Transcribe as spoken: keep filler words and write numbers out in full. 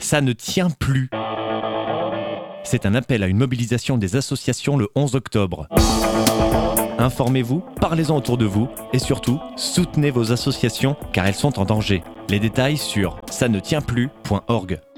Ça ne tient plus. C'est un appel à une mobilisation des associations le onze octobre. Informez-vous, parlez-en autour de vous et surtout, soutenez vos associations car elles sont en danger. Les détails sur ça ne tient plus point org.